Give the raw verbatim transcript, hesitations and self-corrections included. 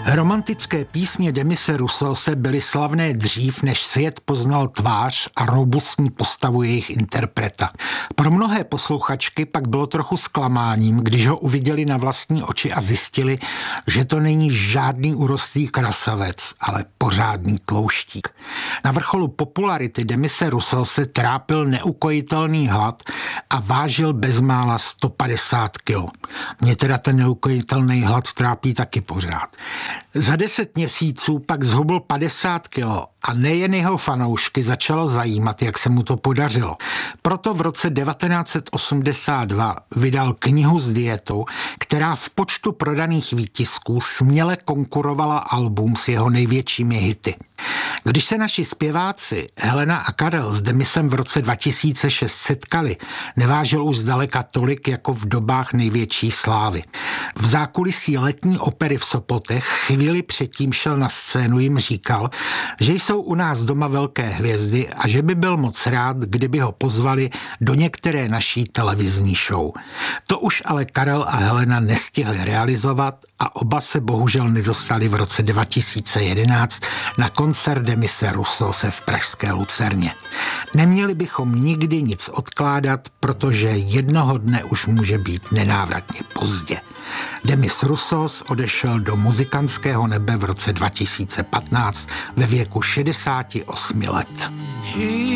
Romantické písně Demise Roussose byly slavné dřív, než svět poznal tvář a robustní postavu jejich interpreta. Pro mnohé posluchačky pak bylo trochu zklamáním, když ho uviděli na vlastní oči a zjistili, že to není žádný urostlý krasavec, ale pořádný tlouštík. Na vrcholu popularity Demise Roussose trápil neukojitelný hlad a vážil bezmála sto padesát kilo. Mě teda ten neukojitelný hlad trápí taky pořád. Za deset měsíců pak zhubl padesát kilo a nejen jeho fanoušky začalo zajímat, jak se mu to podařilo. Proto v roce devatenáct set osmdesát dva vydal knihu s dietou, která v počtu prodaných výtisků směle konkurovala album s jeho největšími hity. Když se naši zpěváci Helena a Karel s Demisem v roce dva tisíce šest setkali, nevážil už zdaleka tolik jako v dobách největší slávy. V zákulisí letní opery v Sopotech chvíli předtím šel na scénu, jim říkal, že jsou u nás doma velké hvězdy a že by byl moc rád, kdyby ho pozvali do některé naší televizní show. To už ale Karel a Helena nestihli realizovat a oba se bohužel nedostali v roce dva tisíce jedenáct na koncert Demise Roussose v pražské Lucerně. Neměli bychom nikdy nic odkládat, protože jednoho dne už může být nenávratně pozdě. Demis Roussos odešel do muzikantského nebe v roce dva tisíce patnáct ve věku šedesáti osmi let.